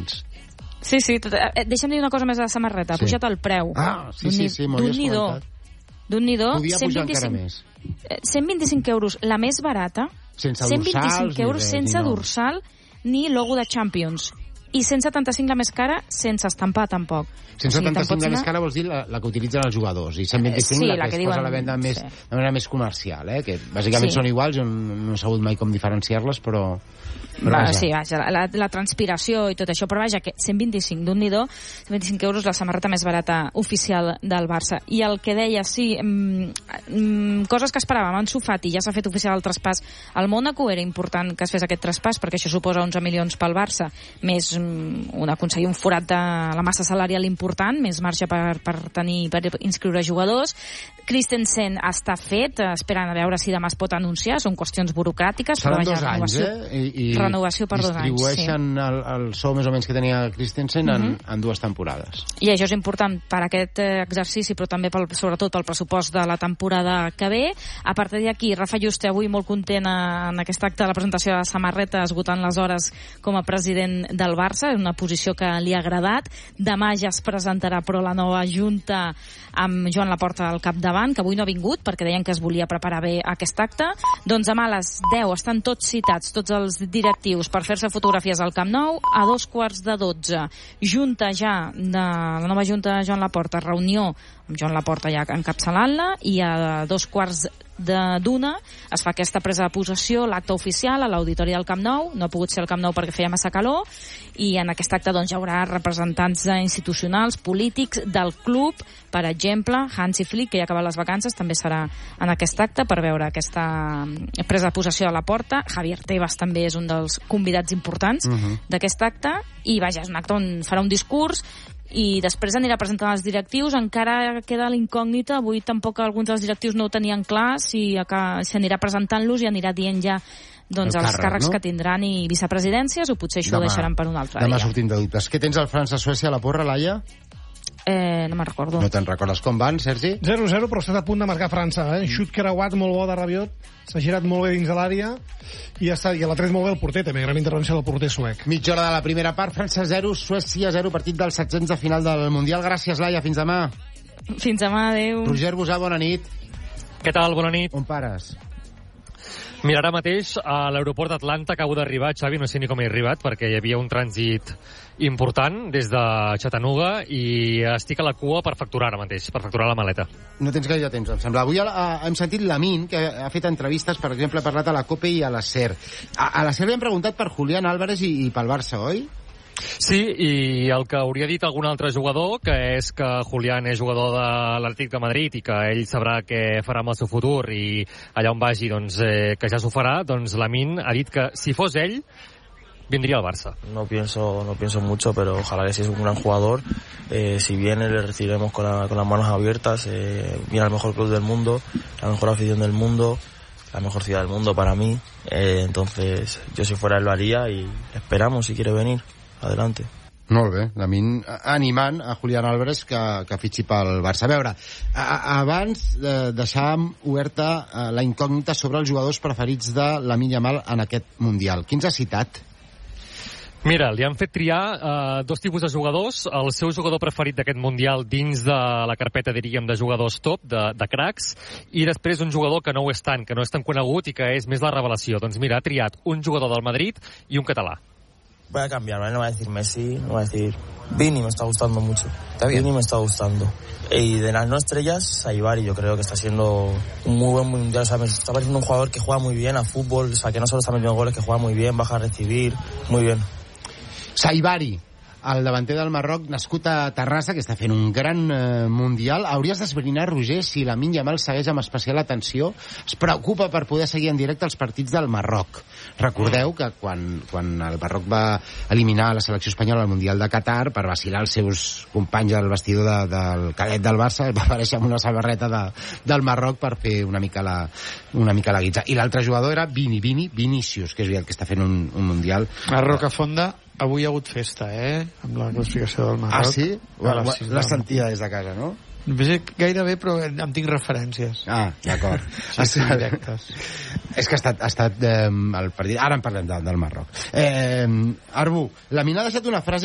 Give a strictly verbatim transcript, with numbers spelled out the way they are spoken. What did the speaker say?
abans. Sí, sí, tot, eh, deixa'm dir una cosa més de la samarreta, ha Sí. pujat el preu. Ah, sí, sí, sí, m'ho havies comentat. D'un nidó, Podia pujar encara més. cent vint-i-cinc euros, la més barata, Sense cent dorsals vint-i-cinc ni euros res, sense ni nom. dorsal ni logo de Champions. I cent setanta-cinc la més cara, sense estampar tampoc. cent setanta-cinc la més cara vols dir la, la que utilitzen els jugadors, i cent vint-i-cinc Sí, la, la que que es posa diuen- a la venda més, sí. de manera més comercial, eh? Que bàsicament Sí. són iguals, jo no he sabut mai com diferenciar-les, però... però Va, vaja. sí, vaja, la, la transpiració i tot això, però vaja, que cent vint-i-cinc d'un nidó, cent vint-i-cinc euros la samarreta més barata oficial del Barça. I el que deia, sí, mm, mm, coses que esperàvem, Ansu Fati ja s'ha fet oficial el traspàs al Mónaco, era important que es fes aquest traspàs perquè això suposa onze milions pel Barça, més mm, un, aconseguir un forat de la massa salarial important, més marge per, per tenir per inscriure jugadors. Christensen està fet, esperant a veure si demà es pot anunciar, són qüestions burocràtiques, Seran però dos vaja, anys, renovació, eh? I, i renovació per dos anys, sí. distribueixen el, el sou més o menys que tenia Christensen en, Mhm. en dues temporades. I això és important per aquest eh, exercici, però també pel, sobretot pel pressupost de la temporada que ve. A partir d'aquí, Rafa Juste avui molt content en aquest acte de la presentació de la samarreta, esgotant les hores com a president del Barça, una posició que li ha agradat. Demà ja es presentarà, però, la nova junta amb Joan Laporta al capdavant, que avui no ha vingut perquè deien que es volia preparar bé aquest acte. Doncs demà a les deu estan tots citats, tots els directius, per fer-se fotografies al Camp Nou. A dos quarts de dotze, junta ja de la nova junta de Joan Laporta, reunió amb Joan Laporta ja encapçalant-la, i a dos quarts de d'una es fa aquesta presa de possessió, l'acte oficial a l'auditori del Camp Nou. No ha pogut ser al Camp Nou perquè feia massa calor, i en aquest acte doncs, hi haurà representants institucionals, polítics del club, per exemple, Hansi Flick, que ja ha acabat les vacances, també serà en aquest acte per veure aquesta presa de possessió a la porta. Javier Tebas també és un dels convidats importants Mhm. d'aquest acte, i vaja, és un acte on farà un discurs i després anirà presentant els directius. Encara queda l'incògnita, avui tampoc alguns dels directius no ho tenien clar, si s'anirà presentant-los i anirà dient ja doncs, El els càrrec, càrrecs no? que tindran i vicepresidències, o potser això Demà- ho deixaran per un altre Demà dia. sortim de dubtes. Què tens al França-Suècia a la porra, Laia? Eh, no me'n recordo. No te'n recordes com van, Sergi? zero zero, però està a punt de marcar França. Eh? Xut creuat molt bo de Rabiot, s'ha girat molt bé dins de l'àrea, i ja està, i l'ha tret molt bé el porter, també, gran intervenció del porter suec. Mitja hora de la primera part, França zero, Suècia zero, partit dels setzents de final del Mundial. Gràcies, Laia, fins demà. Fins demà, adéu. Roger Busà, bona nit. Què tal? Bona nit. On pares? Mira, ara mateix a l'aeroport d'Atlanta acabo d'arribar, Xavi, no sé ni com he arribat, perquè hi havia un trànsit important des de Chattanooga i estic a la cua per facturar ara mateix, per facturar la maleta. No tens gaire temps, em sembla. Avui a, a, hem sentit l'Amin, que ha fet entrevistes, per exemple, ha parlat a la COPE i a la SER. A, a la SER li han preguntat per Julián Álvarez i, i pel Barça, oi? Sí, i el que hauria dit algun altre jugador, que és que Julián és jugador de l'Atlètic de Madrid i que ell sabrà què farà amb el seu futur i allà on vagi, doncs, eh, que ja s'ho farà, doncs Lamine ha dit que si fos ell, vendría al Barça. No pienso, no pienso mucho, pero ojalá que si es un gran jugador. Eh, si viene, le recibiremos con, la, con las manos abiertas. Eh, viene al mejor club del mundo, la mejor afición del mundo, la mejor ciudad del mundo para mí. Eh, entonces, yo si fuera él lo haría y esperamos si quiere venir. Adelante. Molt bé, l'Amin animant a Julián Álvarez que, que fitxi pel Barça. A veure, a, a, abans de deixàvem oberta a, la incògnita sobre els jugadors preferits de Lamine Yamal en aquest Mundial. Qui ens ha citat? Mira, li han fet triar eh, dos tipus de jugadors. El seu jugador preferit d'aquest Mundial dins de la carpeta, diríem, de jugadors top, de, de cracs, i després un jugador que no ho és tant, que no és tan conegut i que és més la revelació. Doncs mira, ha triat un jugador del Madrid i un català. Voy a cambiar, ¿vale? No voy a decir Messi, no voy a decir Vini, me está gustando mucho. Está bien. Vini me está gustando. Y de las no estrellas, Saibari, yo creo que está siendo un muy buen mundial. O sea, me está pareciendo un jugador que juega muy bien a fútbol, o sea, que no solo está metiendo goles, que juega muy bien, baja a recibir, muy bien. Saibari, el davanter del Marroc, nascut a Terrassa, que està fent un gran eh, Mundial. Hauries d'esbrinar, Roger, si Lamine Yamal segueix amb especial atenció. Es preocupa per poder seguir en directe els partits del Marroc. Recordeu que quan, quan el Marroc va eliminar la selecció espanyola al Mundial de Qatar per vacilar els seus companys al vestidor de, del cadet del Barça, va aparèixer amb una samarreta de, del Marroc per fer una mica la, una mica la guitza. I l'altre jugador era Vini, Vini, Vinícius, que és el que està fent un, un Mundial. A Rocafonda avui hi ha hagut festa, eh? Amb la classificació del Marroc. Ah, sí? A les sis de La la sentia des de casa, no? No sé gairebé, però em tinc referències. Ah, d'acord. Sí, sí, directes. És que ha estat, ha estat eh, el partit... Ara en parlem de, del Marroc. Eh, Arbu, la Mina ha deixat una frase